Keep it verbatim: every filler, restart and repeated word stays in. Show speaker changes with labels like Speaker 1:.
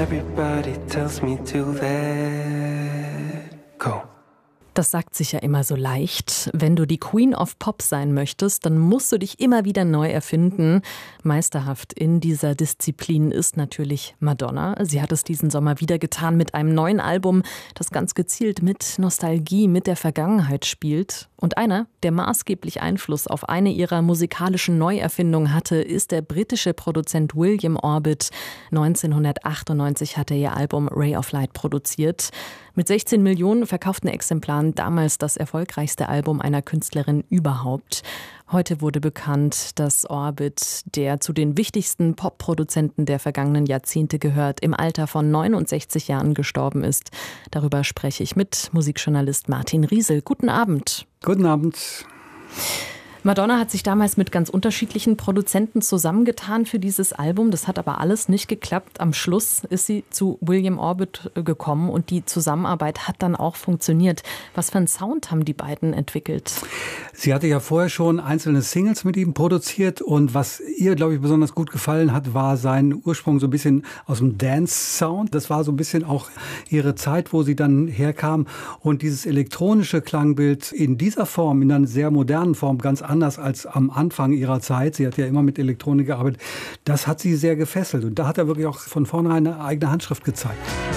Speaker 1: everybody tells me to let go.
Speaker 2: Das sagt sich ja immer so leicht. Wenn du die Queen of Pop sein möchtest, dann musst du dich immer wieder neu erfinden. Meisterhaft in dieser Disziplin ist natürlich Madonna. Sie hat es diesen Sommer wieder getan mit einem neuen Album, das ganz gezielt mit Nostalgie, mit der Vergangenheit spielt. Und einer, der maßgeblich Einfluss auf eine ihrer musikalischen Neuerfindungen hatte, ist der britische Produzent William Orbit. neunzehnhundertachtundneunzig hat er ihr Album Ray of Light produziert. Mit sechzehn Millionen verkauften Exemplaren damals das erfolgreichste Album einer Künstlerin überhaupt. Heute wurde bekannt, dass Orbit, der zu den wichtigsten Pop-Produzenten der vergangenen Jahrzehnte gehört, im Alter von neunundsechzig Jahren gestorben ist. Darüber spreche ich mit Musikjournalist Martin Riesel. Guten Abend.
Speaker 3: Guten Abend.
Speaker 2: Madonna hat sich damals mit ganz unterschiedlichen Produzenten zusammengetan für dieses Album. Das hat aber alles nicht geklappt. Am Schluss ist sie zu William Orbit gekommen und die Zusammenarbeit hat dann auch funktioniert. Was für einen Sound haben die beiden entwickelt?
Speaker 3: Sie hatte ja vorher schon einzelne Singles mit ihm produziert und was ihr, glaube ich, besonders gut gefallen hat, war sein Ursprung so ein bisschen aus dem Dance-Sound. Das war so ein bisschen auch ihre Zeit, wo sie dann herkam und dieses elektronische Klangbild in dieser Form, in einer sehr modernen Form, ganz anders anders als am Anfang ihrer Zeit. Sie hat ja immer mit Elektronik gearbeitet. Das hat sie sehr gefesselt. Und da hat er wirklich auch von vornherein eine eigene Handschrift gezeigt.